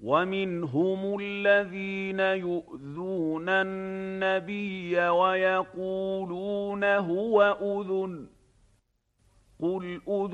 وَمِنْهُمُ الَّذِينَ يُؤْذُونَ النَّبِيَّ وَيَقُولُونَ هُوَ أُذُنٌ ۚ قُلْ أُذُنٌ